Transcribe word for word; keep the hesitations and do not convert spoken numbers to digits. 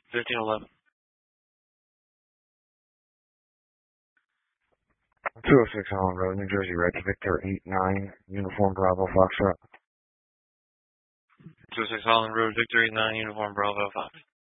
fifteen eleven. two oh six Holland Road, New Jersey, Red Victor eight nine, Uniform Bravo Foxtrot. two oh six Holland Road, Victor eight nine, Uniform Bravo Fox.